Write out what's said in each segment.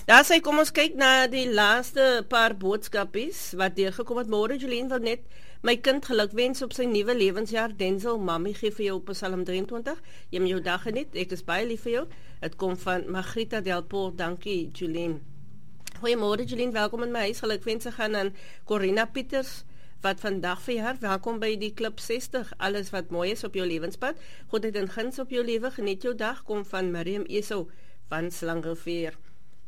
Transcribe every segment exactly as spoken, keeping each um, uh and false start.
Daar sê kom ons kyk na die laaste paar boodskapies wat deurgekom het. Môre Jolien wil net my kind gelukwens op sy nuwe lewensjaar. Denzel, mami gee vir jou Psalm drieëntwintig. Jy moet jou dag geniet. Ek is baie lief vir jou. Dit kom van Margrita Delpoort. Dankie Jolien. Goeiemôre Jolien, welkom in my huis. Gelukwense gaan aan Corina Pieters wat vandag verjaar. Welkom by die Klub sestig. Alles wat mooi is op jou lewenspad. Goedheid en guns op jou lewe. Geniet jou dag. Kom van Miriam Esau van Slangerveer.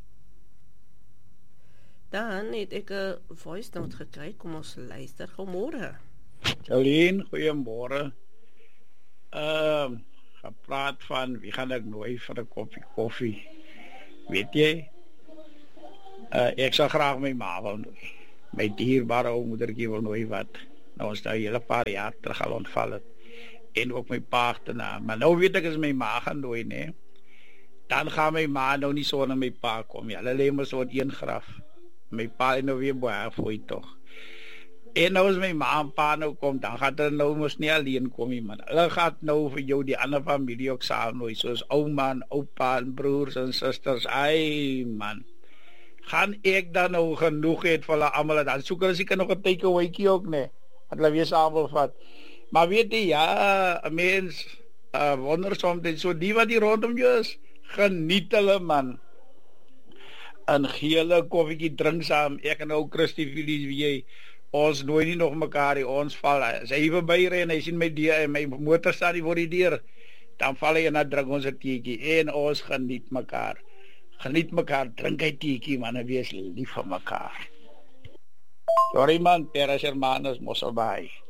Dan het ek 'n voice note gekry. Kom ons luister. Goeiemôre. Jolien, goeiemôre. Ehm, uh, gepraat van wie gaan ek nooi vir 'n koppie koffie? Weet jy? Uh, ek sal graag my ma wil nooi. My dierbare ou moedertjie wil nooi wat nou ons nou 'n hele paar jaar terug al ontval het. En ook my pa agterna. Maar nou weet ek as my ma gaan nooi, nee. Dan gaan my ma nou nie sonder my pa kom. Ja, hulle lê mos op een graf. My pa is nou weer baie fooi toch. En nou as my ma en pa nou kom, dan gaat hulle nou mos nie alleen kom nie, man. Hulle gaat nou vir jou die ander familie ook saam nooi, soos ouma en oupa en broers en susters. Ai, man. Gaan ek dan nou genoeg het vir hulle almal, dan soek hulle seker nog 'n takeawaykie ook, nee. Dat hulle weer saam wil vat. Maar weet jy, ja, 'n mens uh, wonder soms, so die wat die rondom jou is, geniet hulle, man. En gele koffietjie drink saam. Ek en ou Christie Willie, wie jy, ons nooi nie nog mekaar nie, ons val. As hy verby ry en hy sien my deur en my motor staan nie voor die deur, dan val hy en dan drink ons 'n teetjie en ons geniet mekaar. Geniet mekaar, drink hy teetjie, man, en wees lief vir mekaar. Sorry man, peras hermanos, mos al bye.